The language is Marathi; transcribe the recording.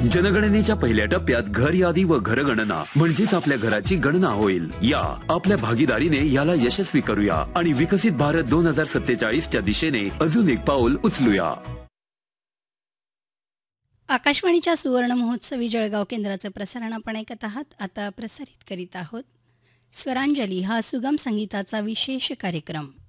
जनगणनेच्या पहिल्या टप्प्यात घर यादी व घरगणना म्हणजेच आपल्या घराची गणना होईल. या आपल्या भागीदारीने याला यशस्वी करूया आणि विकसित भारत 2047च्या दिशेने अजून एक पाऊल उचलूया. आकाशवाणीच्या सुवर्ण महोत्सवी जळगाव केंद्राचं प्रसारण आपण ऐकत आहात. आता प्रसारित करीत आहोत स्वरांजली, हा सुगम संगीताचा विशेष कार्यक्रम.